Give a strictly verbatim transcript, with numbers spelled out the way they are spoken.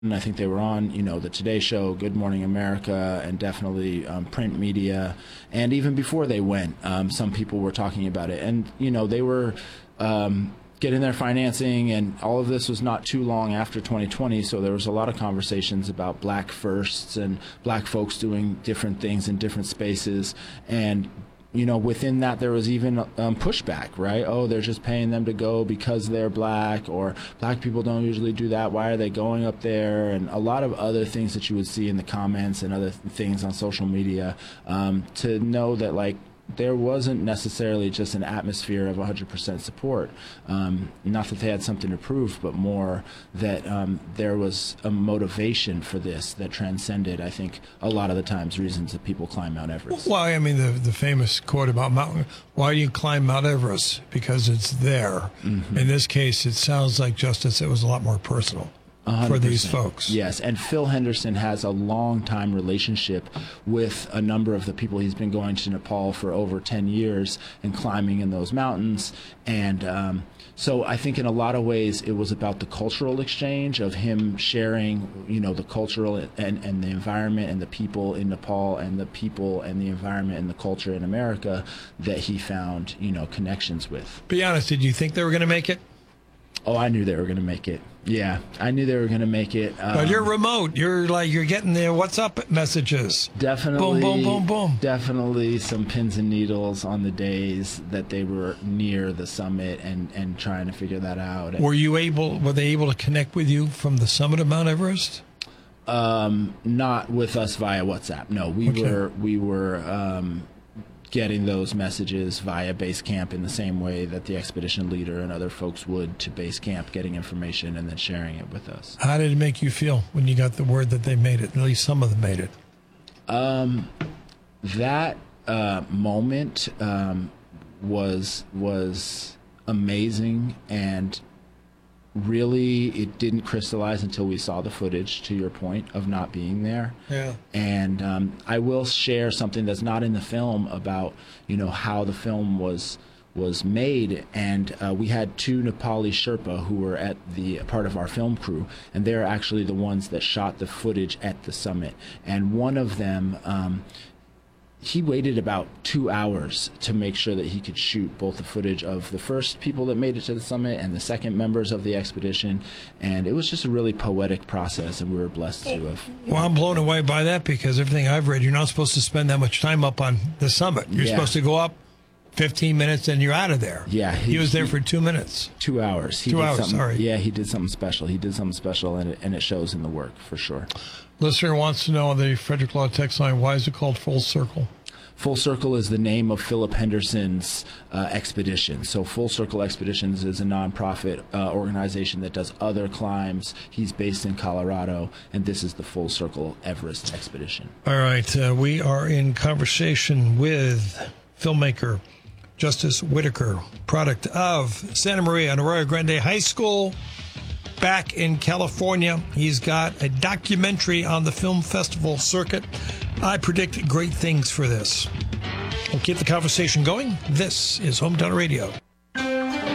And I think they were on, you know, the Today Show, Good Morning America, and definitely um, print media. And even before they went, um, some people were talking about it. And, you know, they were um, getting their financing, and all of this was not too long after twenty twenty. So there was a lot of conversations about black firsts and black folks doing different things in different spaces. And you know, within that, there was even um, pushback, right? Oh, they're just paying them to go because they're black, or black people don't usually do that. Why are they going up there? And a lot of other things that you would see in the comments and other th- things on social media, um, to know that, like, there wasn't necessarily just an atmosphere of one hundred percent support. Um, not that they had something to prove, but more that um, there was a motivation for this that transcended, I think, a lot of the times reasons that people climb Mount Everest. Well, I mean, the, the famous quote about Mount, why do you climb Mount Everest? Because it's there. Mm-hmm. In this case, it sounds like, Justice, it was a lot more personal. one hundred percent. For these folks. Yes, and Phil Henderson has a long-time relationship with a number of the people. He's been going to Nepal for over ten years and climbing in those mountains. And um, so I think in a lot of ways it was about the cultural exchange of him sharing, you know, the cultural and, and the environment and the people in Nepal and the people and the environment and the culture in America that he found, you know, connections with. Be honest, did you think they were going to make it? Oh, I knew they were going to make it. Yeah, I knew they were going to make it. Um, but you're remote. You're like, you're getting the what's up messages. Definitely. Boom, boom, boom, boom. Definitely some pins and needles on the days that they were near the summit and, and trying to figure that out. Were you able, were they able to connect with you from the summit of Mount Everest? Um, not with us via WhatsApp. No, we okay. were, we were, um, getting those messages via base camp in the same way that the expedition leader and other folks would to base camp, getting information and then sharing it with us. How did it make you feel when you got the word that they made it? At least some of them made it. Um, that uh, moment um, was was amazing, and really it didn't crystallize until we saw the footage, to your point, of not being there. Yeah. And um, I will share something that's not in the film about, you know, how the film was was made. And uh, we had two Nepali Sherpa who were at the part of our film crew, and they're actually the ones that shot the footage at the summit. And one of them, um, he waited about two hours to make sure that he could shoot both the footage of the first people that made it to the summit and the second members of the expedition. And it was just a really poetic process, and we were blessed to have. Well, I'm blown away by that, because everything I've read, you're not supposed to spend that much time up on the summit. You're yeah. supposed to go up fifteen minutes and you're out of there. Yeah. He, he was there he, for two minutes. Two hours. He two did hours, sorry. Yeah, he did something special. He did something special, and it, and it shows in the work, for sure. Listener wants to know on the Frederick Law text line, why is it called Full Circle? Full Circle is the name of Philip Henderson's uh, expedition. So Full Circle Expeditions is a nonprofit uh, organization that does other climbs. He's based in Colorado, and this is the Full Circle Everest expedition. All right. Uh, we are in conversation with filmmaker Justice Whitaker, product of Santa Maria and Arroyo Grande High School, back in California. He's got a documentary on the film festival circuit. I predict great things for this. We'll keep the conversation going. This is Hometown Radio.